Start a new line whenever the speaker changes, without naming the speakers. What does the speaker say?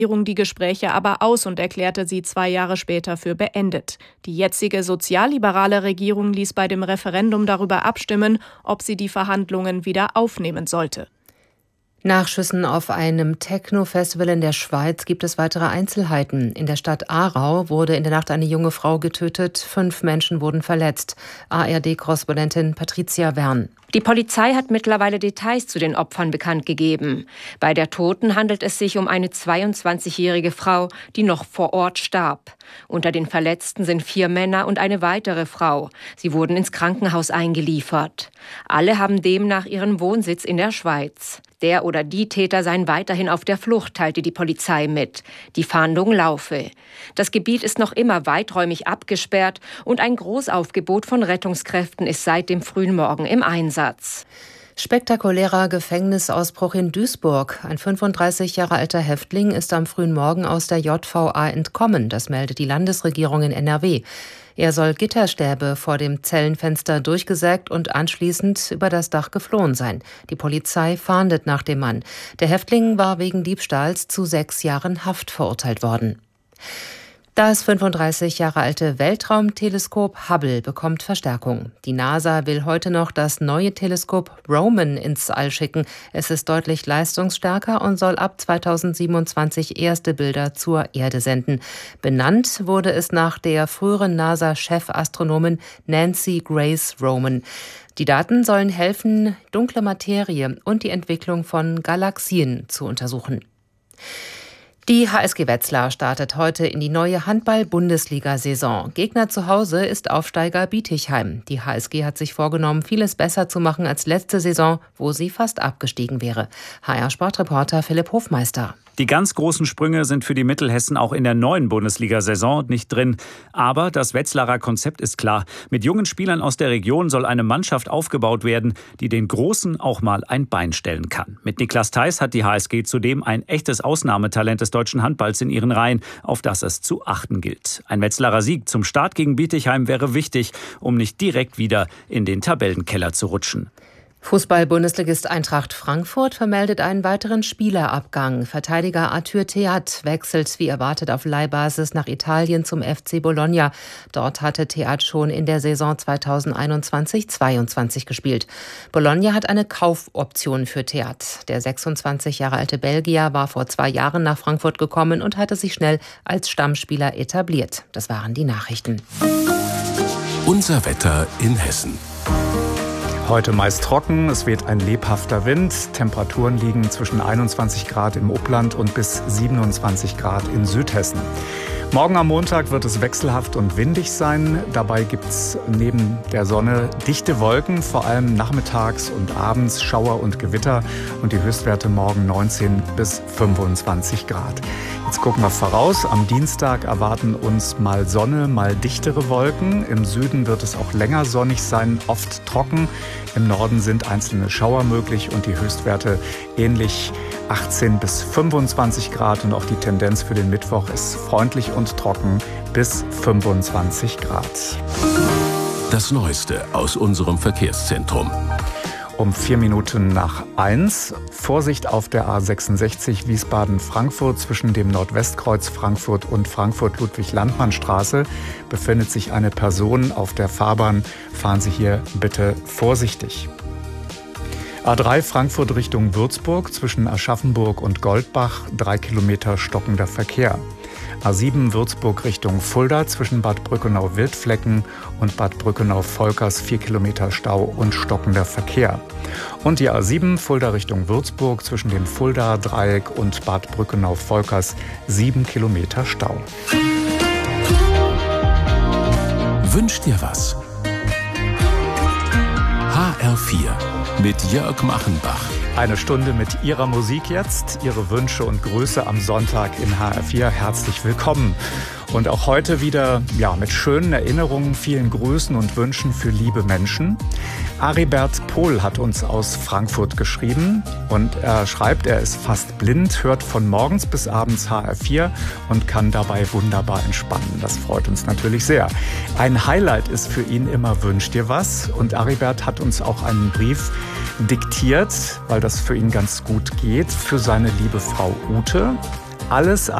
Regierung die Gespräche aber aus und erklärte sie 2 Jahre später für beendet. Die jetzige sozialliberale Regierung ließ bei dem Referendum darüber abstimmen, ob sie die Verhandlungen wieder aufnehmen sollte.
Nach Schüssen auf einem Techno-Festival in der Schweiz gibt es weitere Einzelheiten. In der Stadt Aarau wurde in der Nacht eine junge Frau getötet, 5 Menschen wurden verletzt. ARD-Korrespondentin Patricia Wern.
Die Polizei hat mittlerweile Details zu den Opfern bekannt gegeben. Bei der Toten handelt es sich um eine 22-jährige Frau, die noch vor Ort starb. Unter den Verletzten sind 4 Männer und eine weitere Frau. Sie wurden ins Krankenhaus eingeliefert. Alle haben demnach ihren Wohnsitz in der Schweiz. Der oder die Täter seien weiterhin auf der Flucht, teilte die Polizei mit. Die Fahndung laufe. Das Gebiet ist noch immer weiträumig abgesperrt und ein Großaufgebot von Rettungskräften ist seit dem frühen Morgen im Einsatz.
Spektakulärer Gefängnisausbruch in Duisburg. Ein 35 Jahre alter Häftling ist am frühen Morgen aus der JVA entkommen. Das meldet die Landesregierung in NRW. Er soll Gitterstäbe vor dem Zellenfenster durchgesägt und anschließend über das Dach geflohen sein. Die Polizei fahndet nach dem Mann. Der Häftling war wegen Diebstahls zu 6 Jahren Haft verurteilt worden. Das 35 Jahre alte Weltraumteleskop Hubble bekommt Verstärkung. Die NASA will heute noch das neue Teleskop Roman ins All schicken. Es ist deutlich leistungsstärker und soll ab 2027 erste Bilder zur Erde senden. Benannt wurde es nach der früheren NASA-Chefastronomin Nancy Grace Roman. Die Daten sollen helfen, dunkle Materie und die Entwicklung von Galaxien zu untersuchen. Die HSG Wetzlar startet heute in die neue Handball-Bundesliga-Saison. Gegner zu Hause ist Aufsteiger Bietigheim. Die HSG hat sich vorgenommen, vieles besser zu machen als letzte Saison, wo sie fast abgestiegen wäre. HR-Sportreporter Philipp Hofmeister.
Die ganz großen Sprünge sind für die Mittelhessen auch in der neuen Bundesliga-Saison nicht drin. Aber das Wetzlarer Konzept ist klar. Mit jungen Spielern aus der Region soll eine Mannschaft aufgebaut werden, die den Großen auch mal ein Bein stellen kann. Mit Niklas Theis hat die HSG zudem ein echtes Ausnahmetalent des deutschen Handballs in ihren Reihen, auf das es zu achten gilt. Ein Wetzlarer Sieg zum Start gegen Bietigheim wäre wichtig, um nicht direkt wieder in den Tabellenkeller zu rutschen.
Fußball-Bundesligist Eintracht Frankfurt vermeldet einen weiteren Spielerabgang. Verteidiger Arthur Theat wechselt wie erwartet auf Leihbasis nach Italien zum FC Bologna. Dort hatte Theat schon in der Saison 2021-22 gespielt. Bologna hat eine Kaufoption für Theat. Der 26 Jahre alte Belgier war vor 2 Jahren nach Frankfurt gekommen und hatte sich schnell als Stammspieler etabliert. Das waren die Nachrichten.
Unser Wetter in Hessen.
Heute meist trocken, es weht ein lebhafter Wind. Temperaturen liegen zwischen 21 Grad im Upland und bis 27 Grad in Südhessen. Morgen am Montag wird es wechselhaft und windig sein. Dabei gibt es neben der Sonne dichte Wolken, vor allem nachmittags und abends Schauer und Gewitter. Und die Höchstwerte morgen 19 bis 25 Grad. Jetzt gucken wir voraus. Am Dienstag erwarten uns mal Sonne, mal dichtere Wolken. Im Süden wird es auch länger sonnig sein, oft trocken. Im Norden sind einzelne Schauer möglich und die Höchstwerte ähnlich 18 bis 25 Grad. Und auch die Tendenz für den Mittwoch ist freundlich und trocken bis 25 Grad.
Das Neueste aus unserem Verkehrszentrum.
Um 1:04. Vorsicht auf der A66 Wiesbaden-Frankfurt zwischen dem Nordwestkreuz Frankfurt und Frankfurt-Ludwig-Landmann-Straße befindet sich eine Person auf der Fahrbahn. Fahren Sie hier bitte vorsichtig. A3 Frankfurt Richtung Würzburg zwischen Aschaffenburg und Goldbach 3 Kilometer stockender Verkehr. A7 Würzburg Richtung Fulda zwischen Bad Brückenau-Wildflecken und Bad Brückenau-Volkers 4 Kilometer Stau und stockender Verkehr. Und die A7 Fulda Richtung Würzburg zwischen dem Fulda-Dreieck und Bad Brückenau-Volkers 7 Kilometer Stau.
Wünsch dir was? HR4 mit Jörg Machenbach.
Eine Stunde mit Ihrer Musik jetzt, Ihre Wünsche und Grüße am Sonntag in HR4. Herzlich willkommen. Und auch heute wieder mit schönen Erinnerungen, vielen Grüßen und Wünschen für liebe Menschen. Aribert Pohl hat uns aus Frankfurt geschrieben und er schreibt, er ist fast blind, hört von morgens bis abends HR4 und kann dabei wunderbar entspannen. Das freut uns natürlich sehr. Ein Highlight ist für ihn immer Wünsch dir was und Aribert hat uns auch einen Brief diktiert, weil das für ihn ganz gut geht, für seine liebe Frau Ute. alles